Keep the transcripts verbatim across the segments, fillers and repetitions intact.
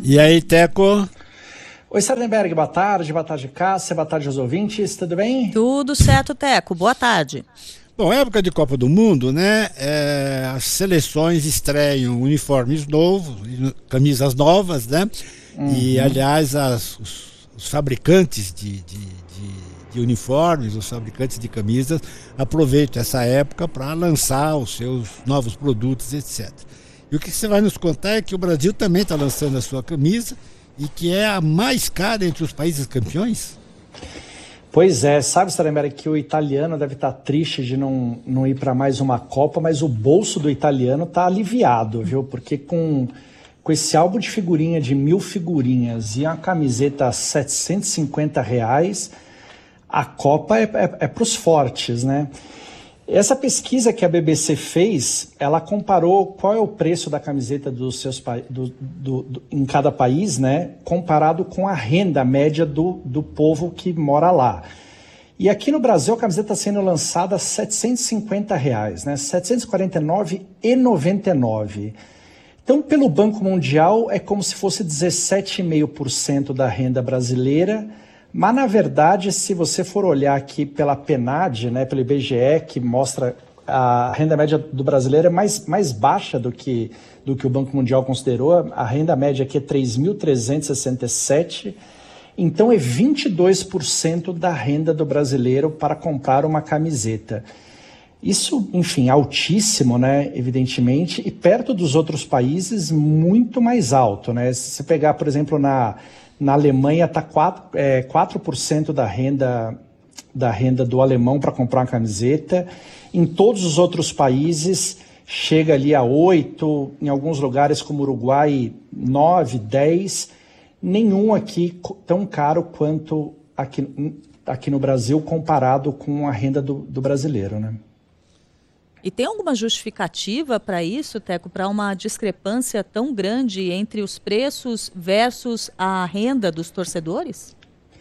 E aí, Teco? Oi, Sardenberg, boa tarde, boa tarde, Cássia, boa tarde aos ouvintes, tudo bem? Tudo certo, Teco, boa tarde. Bom, época de Copa do Mundo, né? É, as seleções estreiam uniformes novos, camisas novas, né? Uhum. E, aliás, as, os, os fabricantes de, de, de, de uniformes, os fabricantes de camisas, aproveitam essa época para lançar os seus novos produtos, etcétera. E o que você vai nos contar é que o Brasil também está lançando a sua camisa e que é a mais cara entre os países campeões? Pois é, sabe, Sardenberg, que o italiano deve estar triste de não, não ir para mais uma Copa, mas o bolso do italiano está aliviado, viu? Porque com, com esse álbum de figurinha de mil figurinhas e a camiseta a setecentos e cinquenta reais, a Copa é, é, é para os fortes, né? Essa pesquisa que a B B C fez, ela comparou qual é o preço da camiseta dos seus, do, do, do, em cada país, né, comparado com a renda média do, do povo que mora lá. E aqui no Brasil a camiseta está sendo lançada a setecentos e cinquenta reais, né, setecentos e quarenta e nove reais e noventa e nove centavos. Então, pelo Banco Mundial, é como se fosse dezessete vírgula cinco por cento da renda brasileira. Mas, na verdade, se você for olhar aqui pela PNAD, né, pelo I B G E, que mostra a renda média do brasileiro é mais, mais baixa do que, do que o Banco Mundial considerou. A renda média aqui é três mil trezentos e sessenta e sete, então é vinte e dois por cento da renda do brasileiro para comprar uma camiseta. Isso, enfim, altíssimo, né, evidentemente, e perto dos outros países, muito mais alto, né? Se você pegar, por exemplo, na... Na Alemanha está quatro, é, quatro por cento da renda, da renda do alemão para comprar uma camiseta. Em todos os outros países chega ali a oito por cento, em alguns lugares como Uruguai nove, dez por cento. Nenhum aqui tão caro quanto aqui, aqui no Brasil comparado com a renda do, do brasileiro, né? E tem alguma justificativa para isso, Teco, para uma discrepância tão grande entre os preços versus a renda dos torcedores?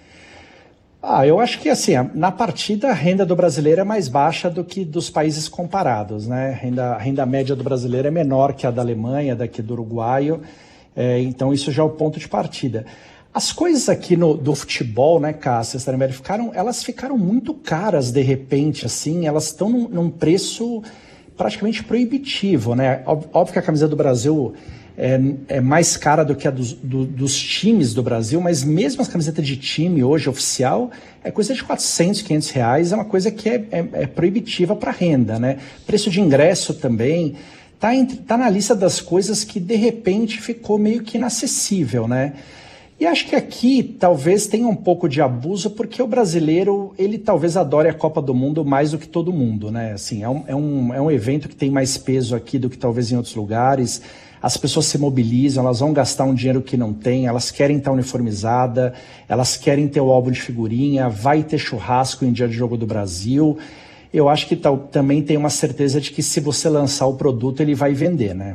Ah, eu acho que assim, na partida a renda do brasileiro é mais baixa do que dos países comparados, né? A renda, a renda média do brasileiro é menor que a da Alemanha, daqui do uruguaio, é, então isso já é o ponto de partida. As coisas aqui no, do futebol, né, Cássia, ficaram, elas ficaram muito caras de repente, assim, elas estão num, num preço praticamente proibitivo, né? Óbvio que a camisa do Brasil é, é mais cara do que a dos, do, dos times do Brasil, mas mesmo as camisetas de time hoje, oficial, é coisa de quatrocentos, quinhentos reais, é uma coisa que é, é, é proibitiva para renda, né? Preço de ingresso também, tá, entre, tá na lista das coisas que de repente ficou meio que inacessível, né? E acho que aqui talvez tenha um pouco de abuso, porque o brasileiro, ele talvez adore a Copa do Mundo mais do que todo mundo, né? Assim, é um, é um, é um evento que tem mais peso aqui do que talvez em outros lugares. As pessoas se mobilizam, elas vão gastar um dinheiro que não tem, elas querem estar uniformizadas, elas querem ter o álbum de figurinha, vai ter churrasco em dia de jogo do Brasil. Eu acho que tal, também tem uma certeza de que se você lançar o produto, ele vai vender, né?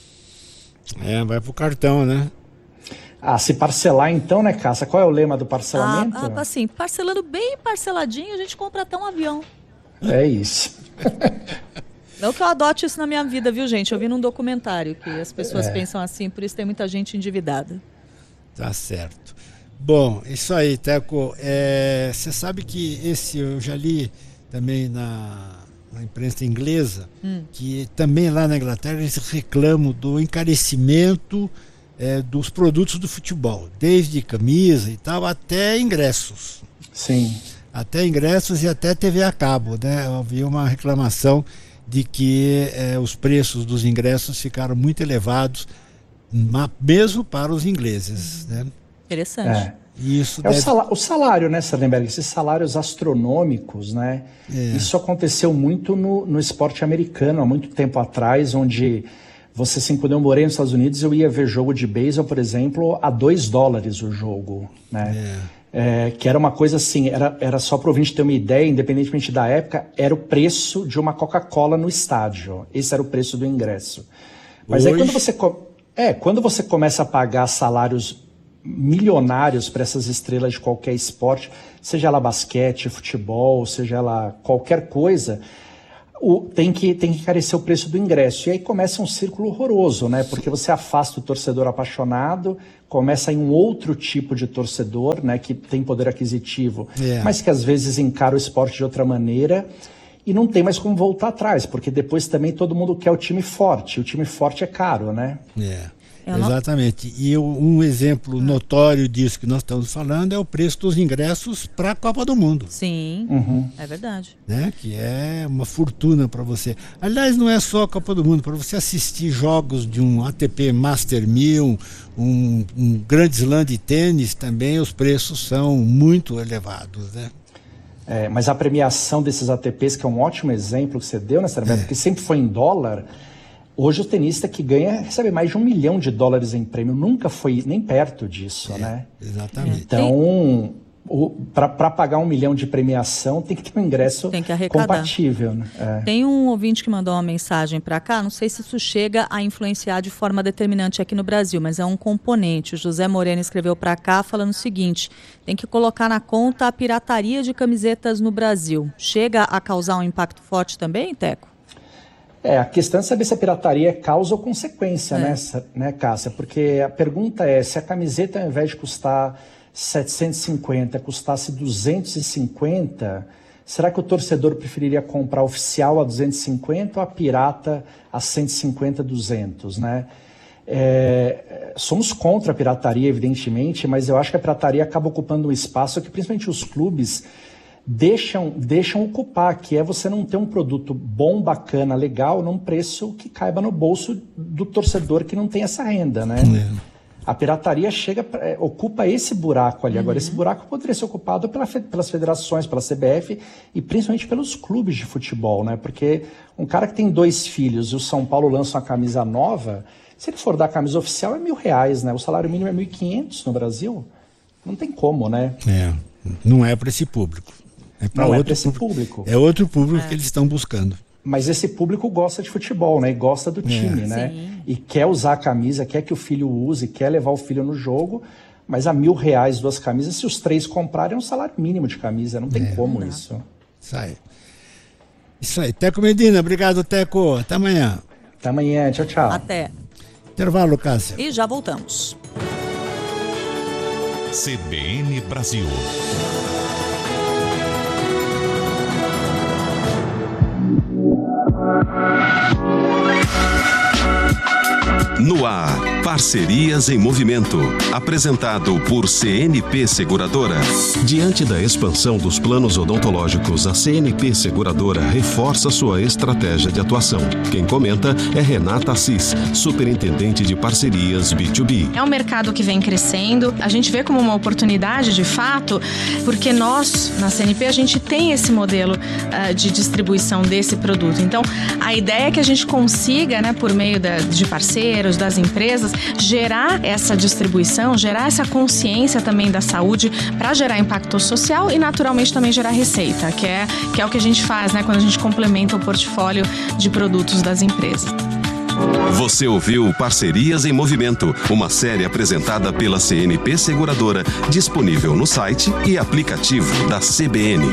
É, vai pro cartão, né? Ah, se parcelar então, né, Cássia? Qual é o lema do parcelamento? Ah, ah, assim, parcelando bem parceladinho, a gente compra até um avião. É isso. Não que eu adote isso na minha vida, viu, gente? Eu vi num documentário que as pessoas é. pensam assim, por isso tem muita gente endividada. Tá certo. Bom, isso aí, Teco. É, você sabe que esse eu já li também na, na imprensa inglesa, hum. que também lá na Inglaterra eles reclamam do encarecimento É, dos produtos do futebol, desde camisa e tal, até ingressos. Sim. Até ingressos e até T V a cabo, né? Havia uma reclamação de que é, os preços dos ingressos ficaram muito elevados, mesmo para os ingleses, né? Interessante. É. Isso é deve... o, salário, o salário, né, Sardenberg? Esses salários astronômicos, né? É. Isso aconteceu muito no, no esporte americano, há muito tempo atrás, onde você, assim, quando eu morei nos Estados Unidos, eu ia ver jogo de beisebol, por exemplo, a dois dólares o jogo, né? É. É, que era uma coisa assim, era, era só para o ouvinte ter uma ideia, independentemente da época, era o preço de uma Coca-Cola no estádio. Esse era o preço do ingresso. Mas Hoje... aí quando você, é, quando você começa a pagar salários milionários para essas estrelas de qualquer esporte, seja ela basquete, futebol, seja ela qualquer coisa, O, tem, que, tem que encarecer o preço do ingresso. E aí começa um círculo horroroso, né? Porque você afasta o torcedor apaixonado, começa em um outro tipo de torcedor, né? Que tem poder aquisitivo, yeah. mas que às vezes encara o esporte de outra maneira e não tem mais como voltar atrás, porque depois também todo mundo quer o time forte. O time forte é caro, né? Yeah. Exatamente. E um exemplo notório disso que nós estamos falando é o preço dos ingressos para a Copa do Mundo. Sim, uhum. é verdade. Né? Que é uma fortuna para você. Aliás, não é só a Copa do Mundo, para você assistir jogos de um A T P Master mil, um, um grande slam de tênis, também os preços são muito elevados, né? É, mas a premiação desses A T Ps, que é um ótimo exemplo que você deu, né, Sarmento? É. Porque sempre foi em dólar. Hoje o tenista que ganha recebe mais de um milhão de dólares em prêmio. Nunca foi nem perto disso, é, né? Exatamente. Então, para pagar um milhão de premiação, tem que ter um ingresso tem que arrecadar. compatível. Né? É. Tem um ouvinte que mandou uma mensagem para cá, não sei se isso chega a influenciar de forma determinante aqui no Brasil, mas é um componente. O José Moreno escreveu para cá falando o seguinte: tem que colocar na conta a pirataria de camisetas no Brasil. Chega a causar um impacto forte também, Teco? É, a questão é saber se a pirataria é causa ou consequência, é. né, né, Cássia? Porque a pergunta é, se a camiseta, ao invés de custar setecentos e cinquenta, custasse duzentos e cinquenta, será que o torcedor preferiria comprar a oficial a duzentos e cinquenta ou a pirata a cento e cinquenta, duzentos, né? É, somos contra a pirataria, evidentemente, mas eu acho que a pirataria acaba ocupando um espaço que principalmente os clubes Deixam, deixam ocupar, que é você não ter um produto bom, bacana, legal, num preço que caiba no bolso do torcedor que não tem essa renda, né? É. A pirataria chega, é, ocupa esse buraco ali. Uhum. Agora, esse buraco poderia ser ocupado pela, pelas federações, pela C B F e principalmente pelos clubes de futebol, né? Porque um cara que tem dois filhos e o São Paulo lança uma camisa nova, se ele for dar a camisa oficial é mil reais, né? O salário mínimo é mil e quinhentos no Brasil. Não tem como, né? É, não é para esse público. É para outro é esse público. É outro público é. que eles estão buscando. Mas esse público gosta de futebol, né? E gosta do time, é. né? Sim. E quer usar a camisa, quer que o filho use, quer levar o filho no jogo. Mas a mil reais duas camisas, se os três comprarem, é um salário mínimo de camisa. Não tem é. como não isso. Isso aí. Isso aí. Teco Medina, obrigado, Teco. Até amanhã. Até amanhã. Tchau, tchau. Até. Intervalo, Cássia. E já voltamos. C B N Brasil. No ar, Parcerias em Movimento, apresentado por C N P Seguradora. Diante da expansão dos planos odontológicos, a C N P Seguradora reforça sua estratégia de atuação. Quem comenta é Renata Assis, superintendente de parcerias B dois B. É um mercado que vem crescendo, a gente vê como uma oportunidade de fato, porque nós, na C N P, a gente tem esse modelo uh, de distribuição desse produto. Então, a ideia é que a gente consiga, né, por meio da, de parceiros, das empresas, gerar essa distribuição, gerar essa consciência também da saúde para gerar impacto social e naturalmente também gerar receita, que é, que é o que a gente faz, né, quando a gente complementa o portfólio de produtos das empresas. Você ouviu Parcerias em Movimento, uma série apresentada pela C N P Seguradora, disponível no site e aplicativo da C B N.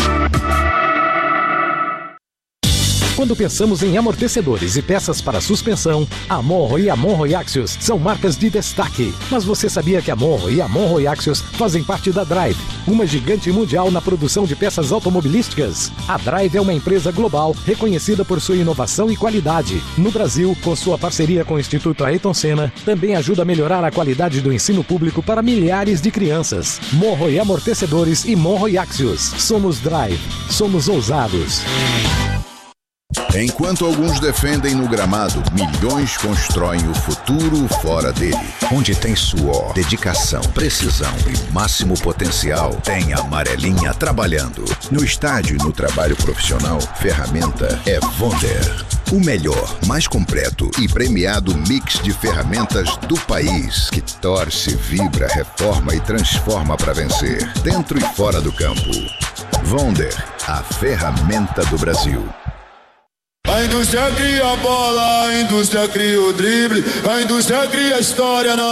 Quando pensamos em amortecedores e peças para suspensão, a Monro e a Monro Axios são marcas de destaque. Mas você sabia que a Monro e a Monro Axios fazem parte da Drive, uma gigante mundial na produção de peças automobilísticas? A Drive é uma empresa global reconhecida por sua inovação e qualidade. No Brasil, com sua parceria com o Instituto Ayrton Senna, também ajuda a melhorar a qualidade do ensino público para milhares de crianças. Monro e Amortecedores e Monro e Axios. Somos Drive. Somos ousados. Enquanto alguns defendem no gramado, milhões constroem o futuro fora dele. Onde tem suor, dedicação, precisão e máximo potencial, tem a Amarelinha trabalhando. No estádio e no trabalho profissional, ferramenta é Wonder. O melhor, mais completo e premiado mix de ferramentas do país, que torce, vibra, reforma e transforma para vencer, dentro e fora do campo. Wonder, a ferramenta do Brasil. A indústria cria a bola, a indústria cria o drible, a indústria cria a história na